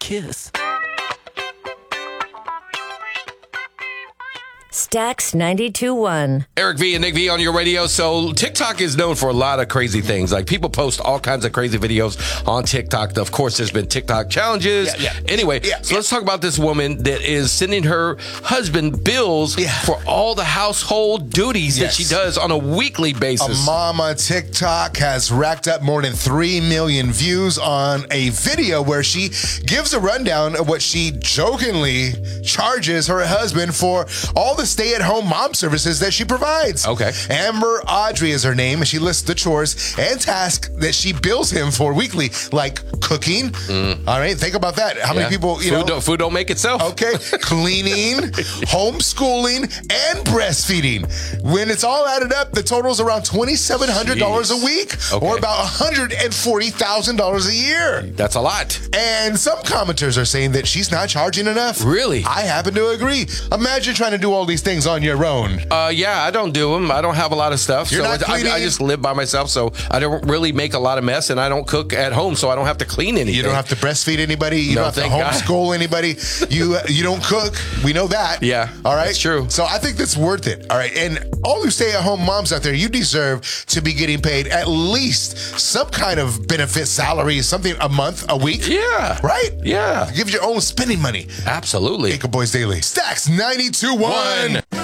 kiss. Stax 92.1. Eric V and Nick V on your radio. So TikTok is known for a lot of crazy things. Like people post all kinds of crazy videos on TikTok. Of course, there's been TikTok challenges. Anyway, let's talk about this woman that is sending her husband bills for all the household duties that she does on a weekly basis. A mom on TikTok has racked up more than 3 million views on a video where she gives a rundown of what she jokingly charges her husband for all the stay-at-home mom services that she provides. Okay. Amber Audrey is her name, and she lists the chores and tasks that she bills him for weekly, like cooking. All right, think about that. How many people, food don't make itself. Okay, cleaning, homeschooling, and breastfeeding. When it's all added up, the total is around $2,700 a week, or about $140,000 a year. That's a lot. And some commenters are saying that she's not charging enough. Really? I happen to agree. Imagine trying to do all these things on your own. I don't do them. I don't have a lot of stuff. You're so not cleaning? I just live by myself, so I don't really make a lot of mess, and I don't cook at home, so I don't have to clean anything. You don't have to breastfeed anybody. You don't have to homeschool anybody. You don't cook. We know that. Yeah. All right. That's true. So I think that's worth it. All right. And all you stay-at-home moms out there, you deserve to be getting paid at least some kind of benefit, salary, something a month, a week. Yeah. Right? Yeah. Give your own spending money. Absolutely. Acre Boys Daily. Stax 92.1.